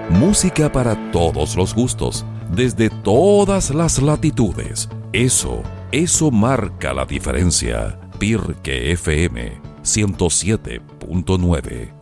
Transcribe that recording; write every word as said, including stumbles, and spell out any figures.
Música para todos los gustos, desde todas las latitudes. Eso, eso marca la diferencia. Pirque F M ciento siete punto nueve.